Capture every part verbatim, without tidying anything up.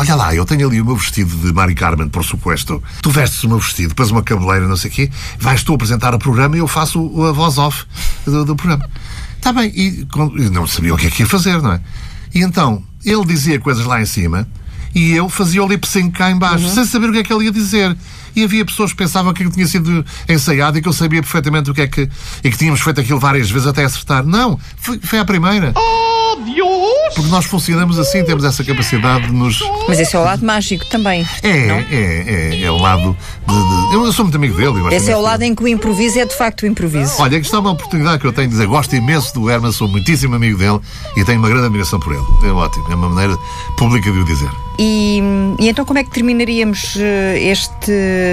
olha lá, eu tenho ali o meu vestido de Mari Carmen, por suposto. Tu vestes o meu vestido, depois uma cabeleira, não sei o quê, vais tu apresentar o programa e eu faço a voz off do, do programa. Está bem, e, e não sabia o que é que ia fazer, não é? E então, ele dizia coisas lá em cima e eu fazia o lip sync cá em baixo, uhum. sem saber o que é que ele ia dizer. E havia pessoas que pensavam que tinha sido ensaiado e que eu sabia perfeitamente o que é que... e que tínhamos feito aquilo várias vezes até acertar. Não, foi, foi à primeira. Oh, Deus! Porque nós funcionamos assim, temos essa capacidade de nos... Mas esse é o lado mágico também. É, não? é, é, é o lado de... de... Eu sou muito amigo dele. Eu esse é o lado dele. Em que o improviso é de facto o improviso. Olha, aqui está uma oportunidade que eu tenho de dizer. Gosto imenso do Herman, sou muitíssimo amigo dele e tenho uma grande admiração por ele. É ótimo, é uma maneira pública de o dizer. E, e então como é que terminaríamos este...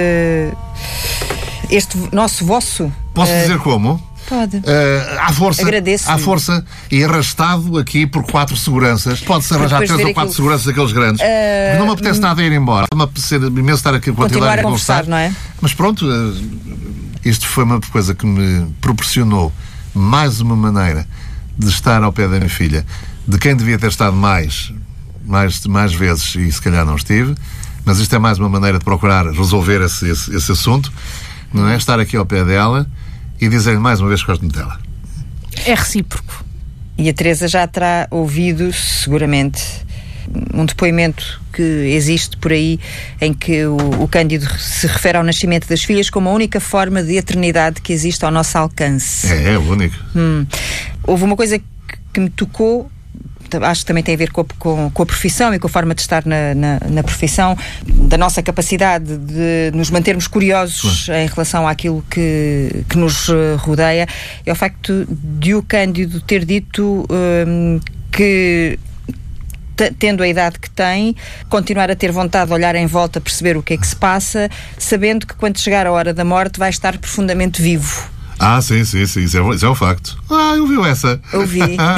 este nosso vosso... Posso uh... dizer como? Pode. Uh, à força. Agradeço. À força e arrastado aqui por quatro seguranças. Pode-se arranjar três ou quatro aquilo... seguranças daqueles grandes. Uh, não me apetece nada a ir embora. Não me apetece imenso estar aqui com a continuar a conversar, não é? Mas pronto, uh, isto foi uma coisa que me proporcionou mais uma maneira de estar ao pé da minha filha, de quem devia ter estado mais, mais, mais vezes e se calhar não estive, mas isto é mais uma maneira de procurar resolver esse, esse, esse assunto, não é? Estar aqui ao pé dela e dizer-lhe mais uma vez que gosto muito dela. É recíproco. E a Teresa já terá ouvido, seguramente, um depoimento que existe por aí em que o, o Cândido se refere ao nascimento das filhas como a única forma de eternidade que existe ao nosso alcance. É, é o único. Hum. Houve uma coisa que, que me tocou, acho que também tem a ver com, com, com a profissão e com a forma de estar na, na, na profissão, da nossa capacidade de nos mantermos curiosos em relação àquilo que, que nos rodeia, é o facto de o Cândido ter dito hum, que, t- tendo a idade que tem, continuar a ter vontade de olhar em volta, perceber o que é que se passa, sabendo que quando chegar a hora da morte vai estar profundamente vivo. Ah, sim, sim, sim, isso é, isso é um facto. Ah, ouviu essa? Ouvi.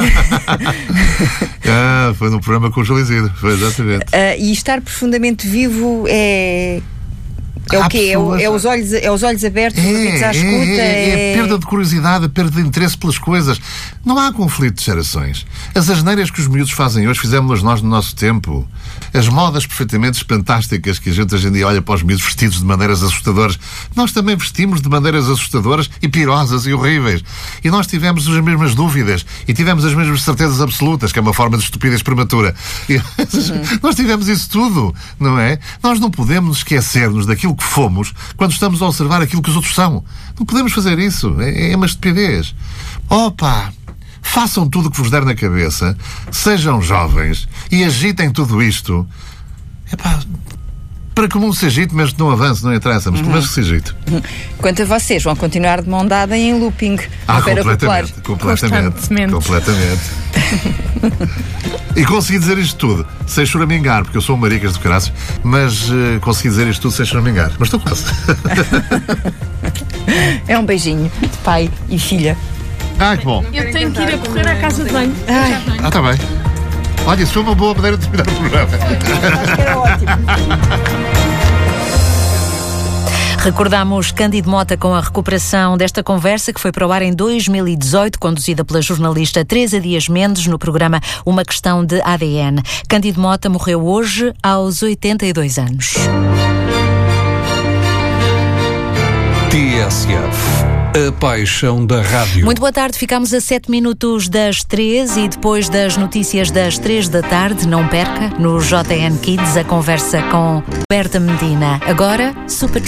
Ah, foi no programa com o Júlio Isidro, foi exatamente. Uh, e estar profundamente vivo é... É o quê? É, o, é, os olhos, é os olhos abertos, é, ouvidos à escuta? É, é, é, é a perda de curiosidade, a perda de interesse pelas coisas. Não há conflito de gerações. As asneiras que os miúdos fazem hoje, fizemos nós no nosso tempo. As modas perfeitamente fantásticas que a gente hoje em dia olha para os miúdos vestidos de maneiras assustadoras. Nós também vestimos de maneiras assustadoras e pirosas e horríveis. E nós tivemos as mesmas dúvidas e tivemos as mesmas certezas absolutas, que é uma forma de estupidez prematura. E, uhum. Nós tivemos isso tudo, não é? Nós não podemos esquecer-nos daquilo que fomos quando estamos a observar aquilo que os outros são. Não podemos fazer isso. É, é uma estupidez. Opa! Façam tudo o que vos der na cabeça, sejam jovens e agitem tudo isto. Epá, para que o mundo se agite, mesmo que não avance, não interessa, mas pelo menos que se agite. Quanto a vocês, vão continuar de mão dada em looping. Ah, completamente, completamente. Completamente. E consegui dizer isto tudo sem choramingar, porque eu sou um maricas do caraças, mas uh, consegui dizer isto tudo sem choramingar. Mas estou quase. É um beijinho de pai e filha. Ah, que bom. Eu tenho que ir a correr à casa de banho. Ah, está bem. Olha, isso foi uma boa maneira de terminar o programa. Acho que era ótimo. Recordamos Cândido Mota com a recuperação desta conversa que foi para o ar em dois mil e dezoito, conduzida pela jornalista Teresa Dias Mendes no programa Uma Questão de A D N. Cândido Mota morreu hoje aos oitenta e dois anos. T S F, a paixão da rádio. Muito boa tarde, ficamos a sete minutos das três e depois das notícias das três da tarde, não perca, no J N Kids, a conversa com Berta Medina. Agora, Super